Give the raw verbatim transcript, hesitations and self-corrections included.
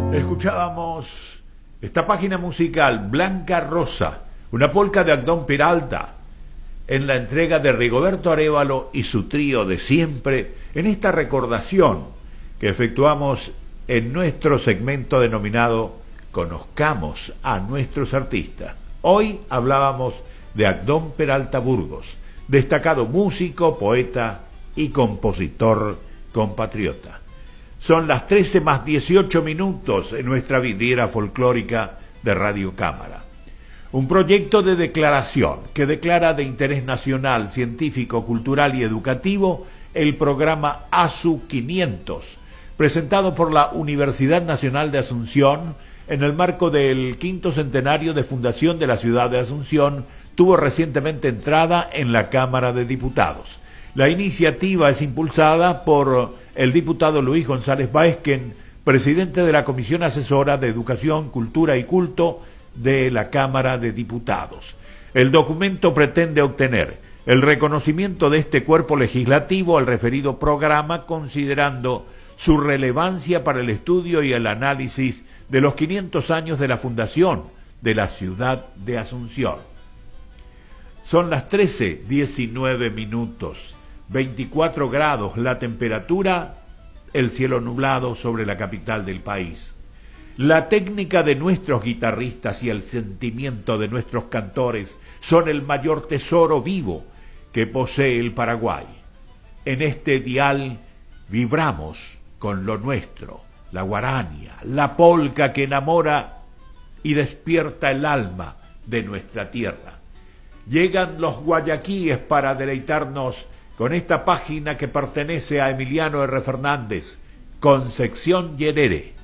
Escuchábamos esta página musical, Blanca Rosa, una polca de Agdón Peralta, en la entrega de Rigoberto Arévalo y su trío de siempre, en esta recordación que efectuamos en nuestro segmento denominado Conozcamos a nuestros artistas. Hoy hablábamos de Agdón Peralta Burgos, destacado músico, poeta y compositor compatriota. Son las trece más dieciocho minutos en nuestra vidriera folclórica de Radio Cámara. Un proyecto de declaración que declara de interés nacional, científico, cultural y educativo el programa A S U quinientos, presentado por la Universidad Nacional de Asunción en el marco del quinto centenario de fundación de la ciudad de Asunción, tuvo recientemente entrada en la Cámara de Diputados. La iniciativa es impulsada por el diputado Luis González Baezquen, presidente de la Comisión Asesora de Educación, Cultura y Culto de la Cámara de Diputados. El documento pretende obtener el reconocimiento de este cuerpo legislativo al referido programa, considerando su relevancia para el estudio y el análisis de los quinientos años de la fundación de la ciudad de Asunción. Son las trece diecinueve minutos. veinticuatro grados la temperatura, el cielo nublado sobre la capital del país. La técnica de nuestros guitarristas y el sentimiento de nuestros cantores son el mayor tesoro vivo que posee el Paraguay. En este dial vibramos con lo nuestro, la guarania, la polca que enamora y despierta el alma de nuestra tierra. Llegan los guayaquíes para deleitarnos con esta página que pertenece a Emiliano R. Fernández, Concepción Yerere.